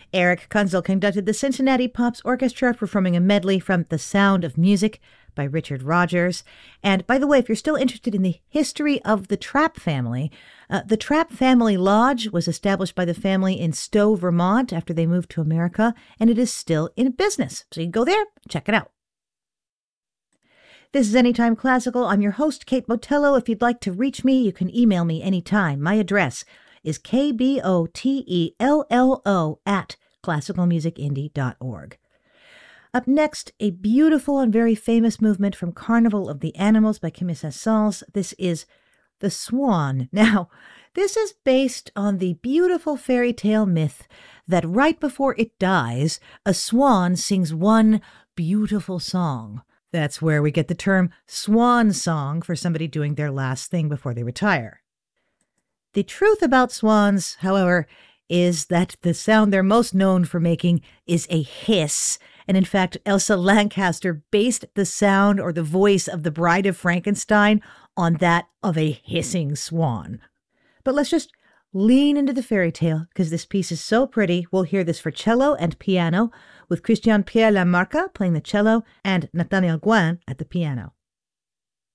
Eric Kunzel conducted the Cincinnati Pops Orchestra, performing a medley from The Sound of Music by Richard Rodgers. And by the way, if you're still interested in the history of the Trapp family, the Trapp Family Lodge was established by the family in Stowe, Vermont after they moved to America, and it is still in business. So you can go there, check it out. This is Anytime Classical. I'm your host, Kate Botello. If you'd like to reach me, you can email me anytime. My address is kbotello@classicalmusicindie.org. Up next, a beautiful and very famous movement from Carnival of the Animals by Camille Saint-Saëns. This is The Swan. Now, this is based on the beautiful fairy tale myth that right before it dies, a swan sings one beautiful song. That's where we get the term swan song for somebody doing their last thing before they retire. The truth about swans, however, is that the sound they're most known for making is a hiss. And in fact, Elsa Lanchester based the sound or the voice of the Bride of Frankenstein on that of a hissing swan. But let's just lean into the fairy tale because this piece is so pretty. We'll hear this for cello and piano with Christian Pierre Lamarca playing the cello and Nathaniel Gouin at the piano.